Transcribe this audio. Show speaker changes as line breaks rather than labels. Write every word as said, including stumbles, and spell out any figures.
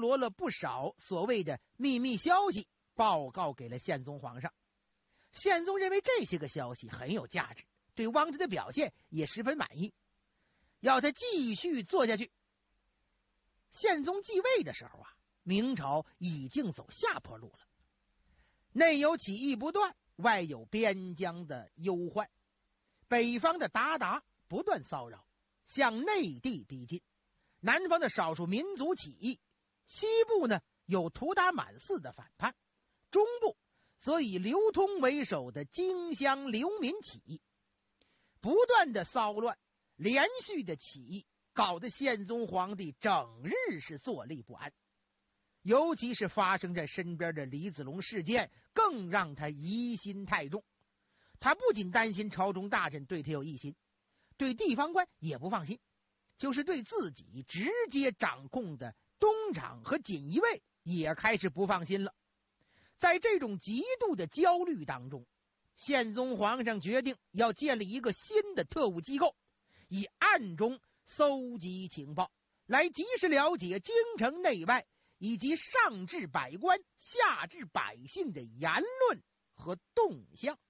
罗了不少所谓的秘密消息，报告给了宪宗皇上。宪宗认为这些个消息很有价值，对汪直的表现也十分满意，要他继续做下去。宪宗继位的时候啊，明朝已经走下坡路了，内有起义不断，外有边疆的忧患，北方的鞑靼不断骚扰，向内地逼近，南方的少数民族起义，西部呢有图达满寺的反叛，中部则以刘通为首的荆襄流民起义，不断的骚乱，连续的起义，搞得宪宗皇帝整日是坐立不安。尤其是发生在身边的李子龙事件，更让他疑心太重。他不仅担心朝中大臣对他有异心，对地方官也不放心，就是对自己直接掌控的东厂和锦衣卫也开始不放心了。在这种极度的焦虑当中，宪宗皇上决定要建立一个新的特务机构，以暗中搜集情报，来及时了解京城内外以及上至百官下至百姓的言论和动向。